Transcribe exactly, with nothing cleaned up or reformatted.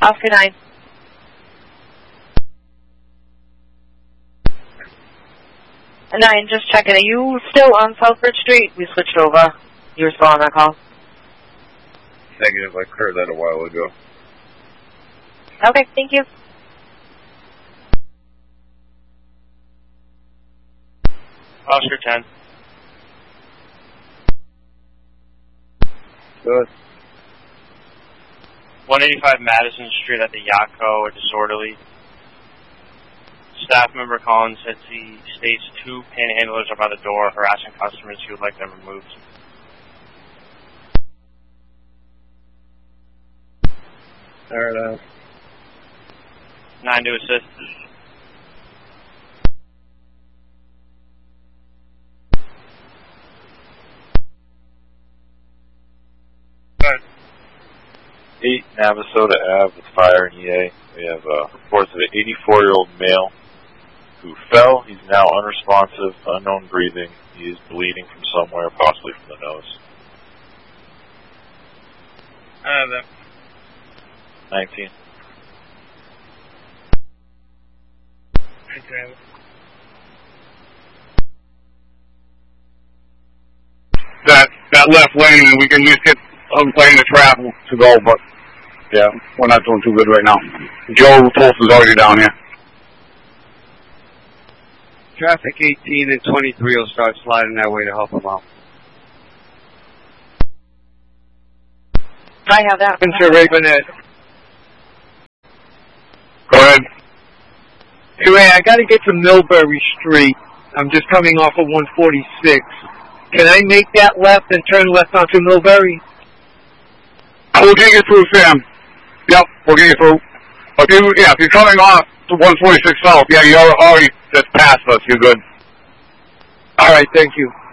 Oscar nine. Nine, just checking. Are you still on Southbridge Street? We switched over. You were still on that call? Negative. I cleared that a while ago. Okay, thank you. Oscar ten. Good. one eighty-five Madison Street at the Yako, a disorderly. Staff member Collins says he states two panhandlers are by the door harassing customers. He would like them removed. Fair enough. Nine to assist. Good. eight Navasota Avenue with fire and E A. We have uh, reports of an eighty-four-year-old male who fell. He's now unresponsive, unknown breathing. He is bleeding from somewhere, possibly from the nose. Uh, that. nineteen. Okay. That that left lane, we can just get a lane to travel to go, but yeah, we're not doing too good right now. Joe Pulse is already down here. Traffic eighteen and twenty-three will start sliding that way to help them out. I have that. Mister Ravenette. Go ahead. Hey, Ray, I got to get to Millbury Street. I'm just coming off of one forty-six. Can I make that left and turn left onto Millbury? We'll get you through, Sam. Yep, we'll get you through. If you, yeah, if you're coming off to one forty-six South, yeah, you're already just past us. You're good. All right, thank you.